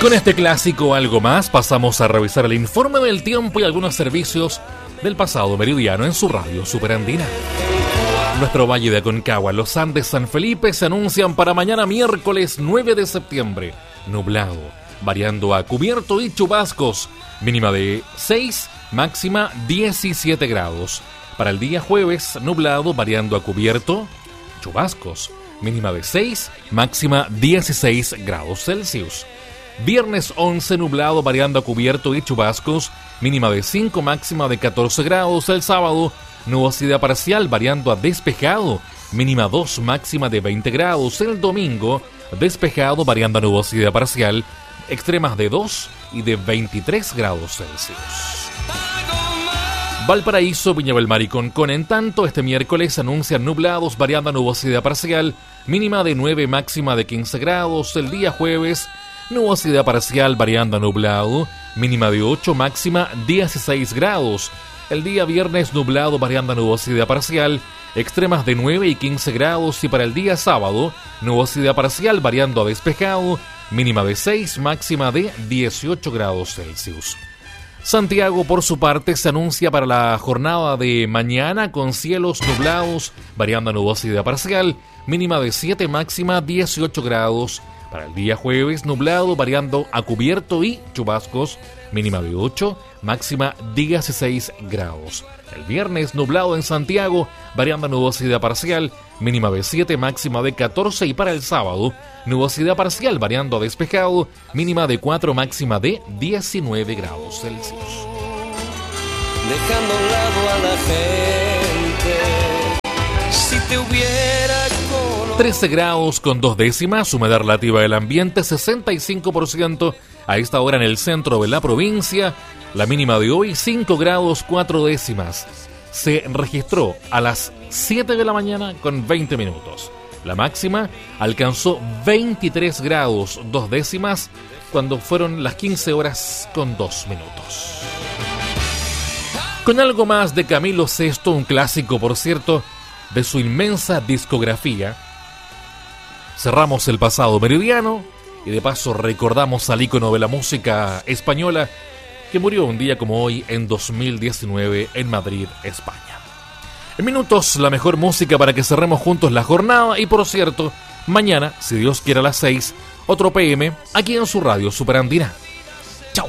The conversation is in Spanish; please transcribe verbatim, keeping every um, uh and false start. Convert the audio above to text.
Con este clásico Algo Más pasamos a revisar el informe del tiempo y algunos servicios del pasado meridiano en su radio Superandina. Nuestro Valle de Aconcagua, los Andes, San Felipe se anuncian para mañana miércoles nueve de septiembre, nublado, variando a cubierto y chubascos, mínima de seis, máxima diecisiete grados. Para el día jueves, nublado, variando a cubierto, chubascos, mínima de seis, máxima dieciséis grados Celsius. Viernes once, nublado, variando a cubierto y chubascos, mínima de cinco, máxima de catorce grados. El sábado, nubosidad parcial, variando a despejado, mínima dos, máxima de veinte grados. El domingo, despejado, variando a nubosidad parcial, extremas de dos y de veintitrés grados Celsius. Valparaíso, Viña del Mar y Concón, en tanto, este miércoles anuncian nublados, variando a nubosidad parcial, mínima de nueve, máxima de quince grados. El día jueves, nubosidad parcial, variando a nublado, mínima de ocho, máxima dieciséis grados. El día viernes, nublado, variando a nubosidad parcial, extremas de nueve y quince grados. Y para el día sábado, nubosidad parcial, variando a despejado, mínima de seis, máxima de dieciocho grados Celsius. Santiago, por su parte, se anuncia para la jornada de mañana con cielos nublados, variando a nubosidad parcial, mínima de siete, máxima dieciocho grados. Para el día jueves, nublado, variando a cubierto y chubascos, mínima de ocho, máxima dieciséis grados. El viernes, nublado en Santiago, variando a nubosidad parcial, mínima de siete, máxima de catorce. Y para el sábado, nubosidad parcial, variando a despejado, mínima de cuatro, máxima de diecinueve grados Celsius. Dejando a un lado a la gente, si te hubiera conocido. trece grados con dos décimas, humedad relativa del ambiente sesenta y cinco por ciento a esta hora en el centro de la provincia. La mínima de hoy cinco grados cuatro décimas. Se registró a las siete de la mañana con veinte minutos. La máxima alcanzó veintitrés grados dos décimas cuando fueron las quince horas con dos minutos. Con Algo Más de Camilo Sesto, un clásico por cierto de su inmensa discografía, cerramos el pasado meridiano y de paso recordamos al ícono de la música española que murió un día como hoy en dos mil diecinueve en Madrid, España. En minutos, la mejor música para que cerremos juntos la jornada y por cierto, mañana, si Dios quiere a las seis, otro P M aquí en su radio Superandina.